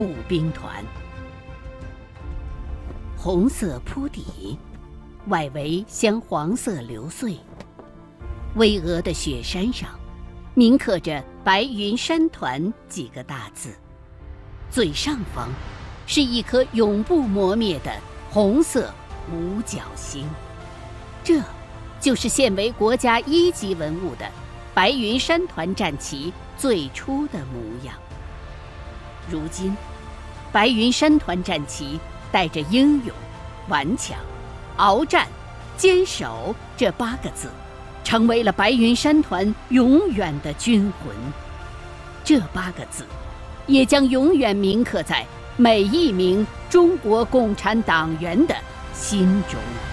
步兵团。红色铺底，外围镶黄色流穗。巍峨的雪山上，铭刻着“白云山团”几个大字。最上方，是一颗永不磨灭的红色五角星。这，就是现为国家一级文物的白云山团战旗最初的模样。如今，白云山团战旗带着英勇、顽强、鏖战、坚守这8个字，成为了白云山团永远的军魂。这8个字，也将永远铭刻在每一名中国共产党员的心中。